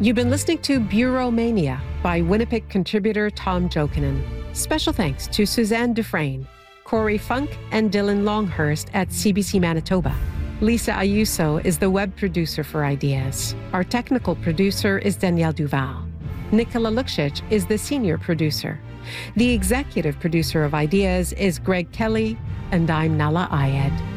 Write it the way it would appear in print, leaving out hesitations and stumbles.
You've been listening to Bureau Mania by Winnipeg contributor Tom Jokinen. Special thanks to Suzanne Dufresne, Corey Funk, and Dylan Longhurst at CBC Manitoba. Lisa Ayuso is the web producer for Ideas. Our technical producer is Danielle Duval. Nicola Luksic is the senior producer. The executive producer of Ideas is Greg Kelly, and I'm Nala Ayed.